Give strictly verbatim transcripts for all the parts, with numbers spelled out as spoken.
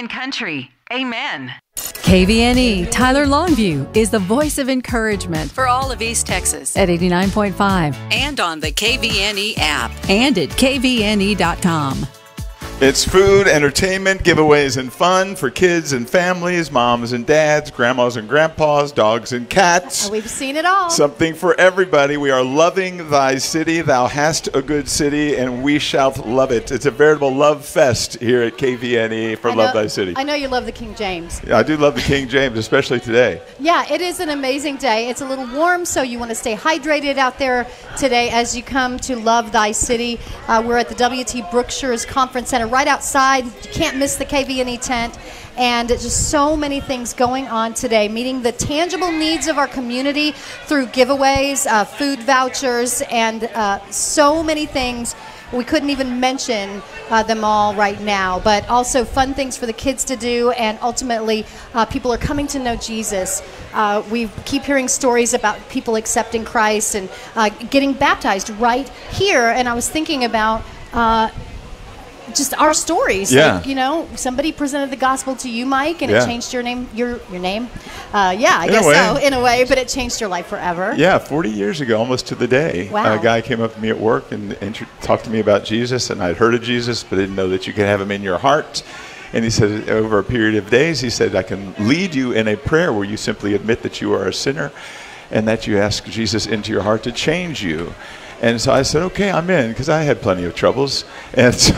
Canyon Country. Amen. K V N E Tyler Longview is the voice of encouragement for all of East Texas at eighty-nine point five and on the K V N E app and at K V N E dot com. It's food, entertainment, giveaways, and fun for kids and families, moms and dads, grandmas and grandpas, dogs and cats. We've seen it all. Something for everybody. We are loving thy city. Thou hast a good city, and we shall love it. It's a veritable love fest here at K V N E for I know, Love Thy City. I know you love the King James. Yeah, I do love the King James, especially today. Yeah, it is an amazing day. It's a little warm, so you want to stay hydrated out there today as you come to Love Thy City. Uh, we're at the W T Brookshires Conference Center right outside. You can't miss the K V N E tent. And just so many things going on today, meeting the tangible needs of our community through giveaways, uh, food vouchers, and uh, so many things. We couldn't even mention uh, them all right now, but also fun things for the kids to do, and ultimately uh, people are coming to know Jesus. Uh, we keep hearing stories about people accepting Christ and uh, getting baptized right here, and I was thinking about uh, just our stories. Yeah. Like, you know, somebody presented the gospel to you, Mike, and Yeah. it changed your name. Your your name. Uh, yeah, I In a guess way. so, in a way. But it changed your life forever. Yeah, forty years ago, almost to the day, Wow. a guy came up to me at work and, and talked to me about Jesus, and I'd heard of Jesus, but didn't know that you could have him in your heart. And he said, over a period of days, he said, I can lead you in a prayer where you simply admit that you are a sinner and that you ask Jesus into your heart to change you. And so I said, okay, I'm in, because I had plenty of troubles. And so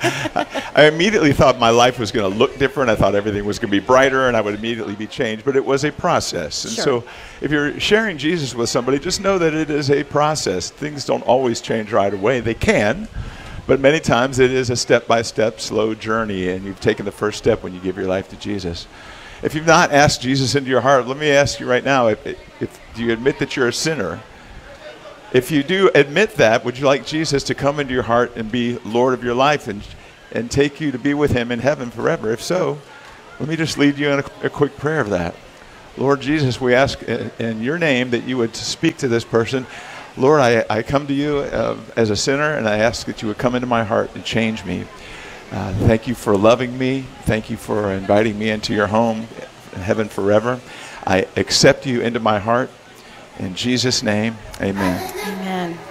I immediately thought my life was going to look different. I thought everything was going to be brighter, and I would immediately be changed. But it was a process. And Sure. so if you're sharing Jesus with somebody, just know that it is a process. Things don't always change right away. They can, but many times it is a step-by-step, slow journey, and you've taken the first step when you give your life to Jesus. If you've not asked Jesus into your heart, let me ask you right now, if, if do you admit that you're a sinner? If you do admit that, would you like Jesus to come into your heart and be Lord of your life and and take you to be with him in heaven forever? If so, let me just lead you in a, a quick prayer of that. Lord Jesus, we ask in, in your name that you would speak to this person. Lord, I, I come to you uh, as a sinner, and I ask that you would come into my heart and change me. Uh, thank you for loving me. Thank you for inviting me into your home in heaven forever. I accept you into my heart. In Jesus' name, amen. Amen.